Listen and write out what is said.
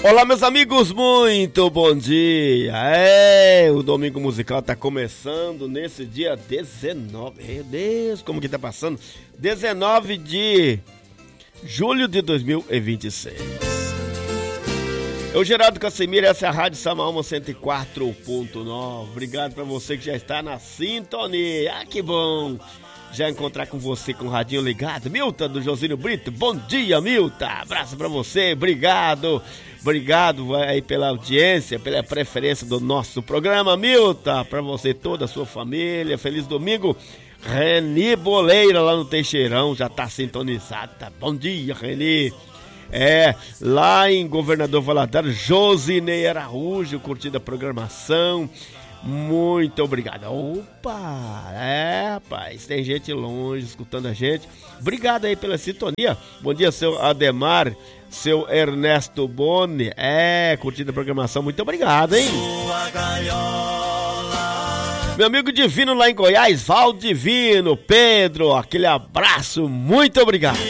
Olá, meus amigos, muito bom dia. O Domingo Musical tá começando nesse dia 19. Meu Deus, como que tá passando? 19 de julho de 2026. Eu, Geraldo Casimiro, essa é a Rádio Samaúma 104.9. Obrigado pra você que já está na sintonia. Ah, que bom já encontrar com você com o radinho ligado. Milton do Josino Brito, bom dia, Milton. Abraço pra você, obrigado aí pela audiência, pela preferência do nosso programa, Milton. Pra você, toda a sua família, feliz domingo. Reni Boleira lá no Teixeirão, já tá sintonizado, tá? Bom dia, Reni. Lá em Governador Valadares, Josinei Araújo, curtindo a programação. Muito obrigado. Opa, rapaz, tem gente longe escutando a gente. Obrigado aí pela sintonia. Bom dia, seu Ademar, seu Ernesto Boni. Curtindo a programação. Muito obrigado, hein? Meu amigo Divino lá em Goiás, Valdivino, Pedro, aquele abraço. Muito obrigado.